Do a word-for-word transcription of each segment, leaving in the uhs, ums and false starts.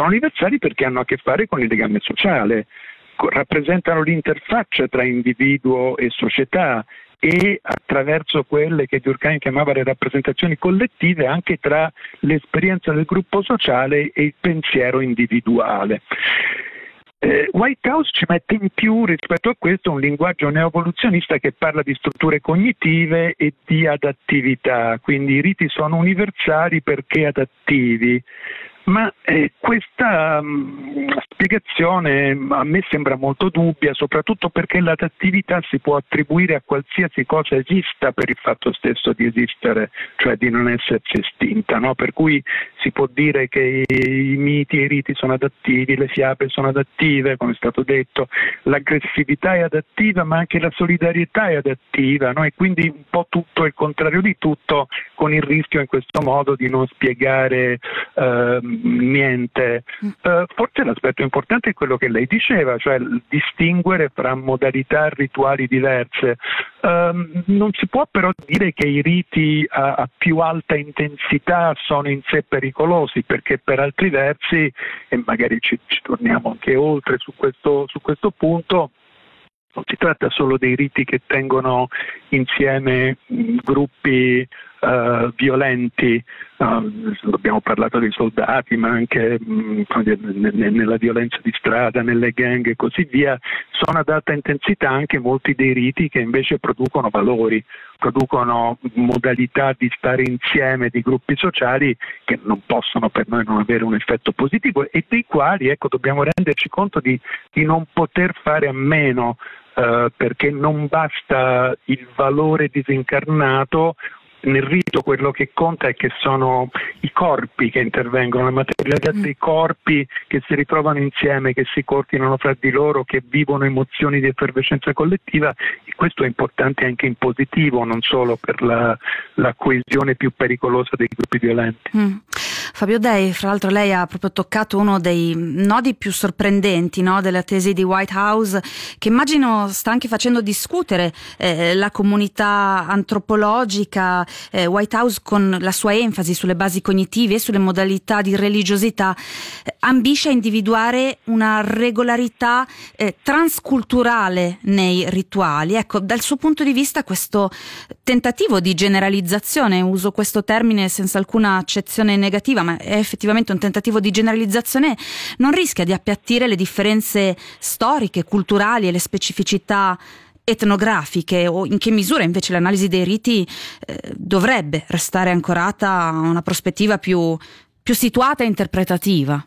sono universali perché hanno a che fare con il legame sociale, rappresentano l'interfaccia tra individuo e società e attraverso quelle che Durkheim chiamava le rappresentazioni collettive anche tra l'esperienza del gruppo sociale e il pensiero individuale. Eh, Whitehouse ci mette in più rispetto a questo un linguaggio neoevoluzionista che parla di strutture cognitive e di adattività, quindi i riti sono universali perché adattivi. Ma eh, questa mh, spiegazione a me sembra molto dubbia, soprattutto perché l'adattività si può attribuire a qualsiasi cosa esista per il fatto stesso di esistere, cioè di non essersi estinta, no? Per cui si può dire che i miti e i riti sono adattivi, le fiabe sono adattive, come è stato detto, l'aggressività è adattiva, ma anche la solidarietà è adattiva, no? E quindi un po' tutto è il contrario di tutto, con il rischio in questo modo di non spiegare eh, niente. Uh, forse l'aspetto importante è quello che lei diceva, cioè distinguere fra modalità rituali diverse. Uh, non si può però dire che i riti a, a più alta intensità sono in sé pericolosi, perché per altri versi, e magari ci, ci torniamo anche oltre su questo, su questo punto, non si tratta solo dei riti che tengono insieme mh, gruppi uh, violenti, uh, abbiamo parlato dei soldati, ma anche mh, nella violenza di strada, nelle gang e così via, sono ad alta intensità anche molti dei riti che invece producono valori, producono modalità di stare insieme di gruppi sociali che non possono per noi non avere un effetto positivo e dei quali, ecco, dobbiamo renderci conto di, di non poter fare a meno. Uh, perché non basta il valore disincarnato. Nel rito quello che conta è che sono i corpi che intervengono, la materialità dei corpi che si ritrovano insieme, che si coordinano fra di loro, che vivono emozioni di effervescenza collettiva, e questo è importante anche in positivo, non solo per la, la coesione più pericolosa dei gruppi violenti. Mm. Fabio Dei, fra l'altro lei ha proprio toccato uno dei nodi più sorprendenti, no, della tesi di Whitehouse, che immagino sta anche facendo discutere eh, la comunità antropologica. eh, Whitehouse, con la sua enfasi sulle basi cognitive e sulle modalità di religiosità, eh, ambisce a individuare una regolarità eh, transculturale nei rituali. Ecco, dal suo punto di vista questo tentativo di generalizzazione, uso questo termine senza alcuna accezione negativa, ma è effettivamente un tentativo di generalizzazione, non rischia di appiattire le differenze storiche, culturali e le specificità etnografiche, o in che misura invece l'analisi dei riti eh, dovrebbe restare ancorata a una prospettiva più, più situata e interpretativa?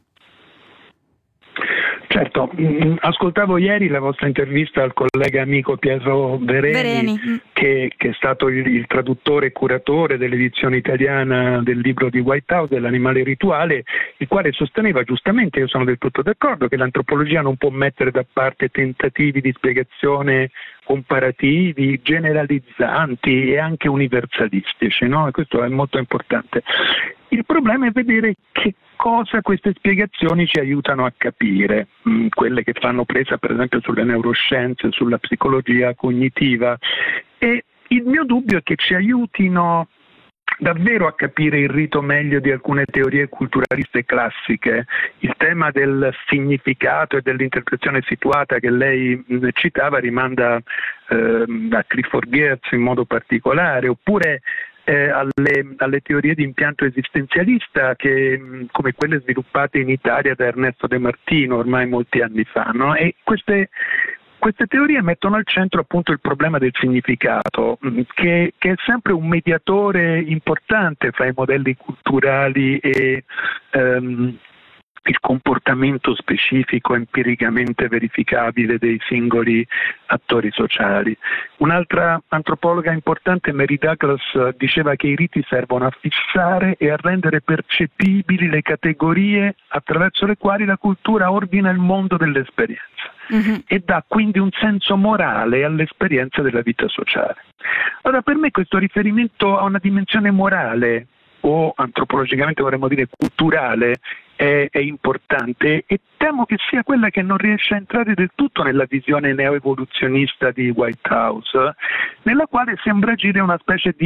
Certo, ascoltavo ieri la vostra intervista al collega amico Pietro Vereni, Vereni. Che, che è stato il, il traduttore e curatore dell'edizione italiana del libro di Whitehouse, dell'animale rituale, il quale sosteneva giustamente, io sono del tutto d'accordo, che l'antropologia non può mettere da parte tentativi di spiegazione comparativi, generalizzanti e anche universalistici, no? E questo è molto importante. Il problema è vedere che cosa queste spiegazioni ci aiutano a capire, mh, quelle che fanno presa per esempio sulle neuroscienze, sulla psicologia cognitiva, e il mio dubbio è che ci aiutino davvero a capire il rito meglio di alcune teorie culturaliste classiche. Il tema del significato e dell'interpretazione situata che lei mh, citava rimanda eh, a Clifford Geertz in modo particolare, oppure Eh, alle, alle teorie di impianto esistenzialista che, mh, come quelle sviluppate in Italia da Ernesto De Martino ormai molti anni fa, no? E queste, queste teorie mettono al centro appunto il problema del significato, mh, che, che è sempre un mediatore importante fra i modelli culturali e ehm, il comportamento specifico empiricamente verificabile dei singoli attori sociali. Un'altra antropologa importante, Mary Douglas, diceva che i riti servono a fissare e a rendere percepibili le categorie attraverso le quali la cultura ordina il mondo dell'esperienza. Mm-hmm. E dà quindi un senso morale all'esperienza della vita sociale. Allora, per me questo riferimento a una dimensione morale, o antropologicamente vorremmo dire culturale, è, è importante, e temo che sia quella che non riesce a entrare del tutto nella visione neoevoluzionista di Whitehouse, nella quale sembra agire una specie di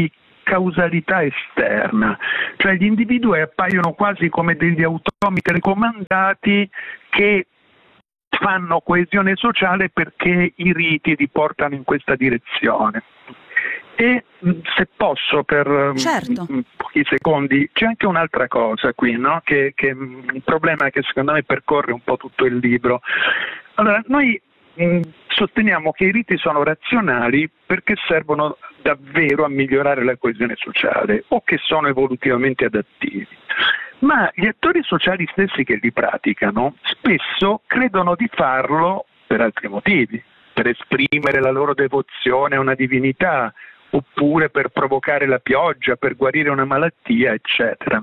causalità esterna, cioè gli individui appaiono quasi come degli automi telecomandati che fanno coesione sociale perché i riti li portano in questa direzione. E se posso, per certo. pochi secondi, c'è anche un'altra cosa qui, no? che, che un problema che secondo me percorre un po' tutto il libro. Allora, noi mh, sosteniamo che i riti sono razionali perché servono davvero a migliorare la coesione sociale o che sono evolutivamente adattivi. Ma gli attori sociali stessi che li praticano spesso credono di farlo per altri motivi, per esprimere la loro devozione a una divinità, oppure per provocare la pioggia, per guarire una malattia, eccetera.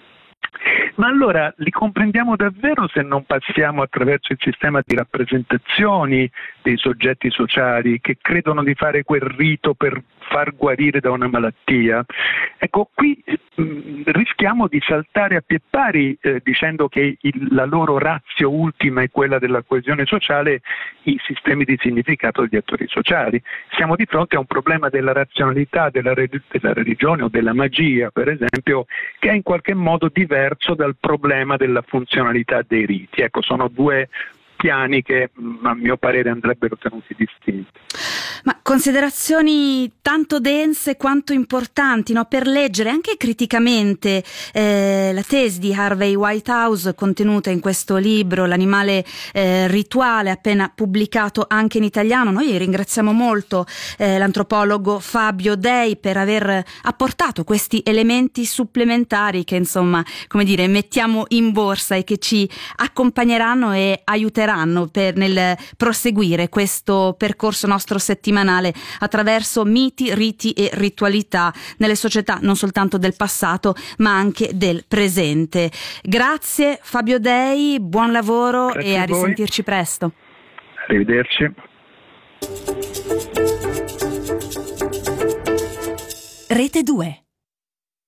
Ma allora li comprendiamo davvero se non passiamo attraverso il sistema di rappresentazioni dei soggetti sociali che credono di fare quel rito per far guarire da una malattia? Ecco, qui mh, rischiamo di saltare a pie pari eh, dicendo che il, la loro ratio ultima è quella della coesione sociale, i sistemi di significato degli attori sociali. Siamo di fronte a un problema della razionalità della, della religione o della magia, per esempio, che è in qualche modo diverso dal problema della funzionalità dei riti. Ecco, sono due piani che a mio parere andrebbero tenuti distinti. Ma considerazioni tanto dense quanto importanti, no? Per leggere anche criticamente eh, la tesi di Harvey Whitehouse contenuta in questo libro, L'animale eh, rituale, appena pubblicato anche in italiano. Noi ringraziamo molto eh, l'antropologo Fabio Dei per aver apportato questi elementi supplementari che, insomma, come dire, mettiamo in borsa e che ci accompagneranno e aiuteranno per, nel proseguire questo percorso nostro settimanale attraverso miti, riti e ritualità nelle società non soltanto del passato ma anche del presente. Grazie Fabio Dei, buon lavoro. Grazie e a, a risentirci presto. Arrivederci. Rete due.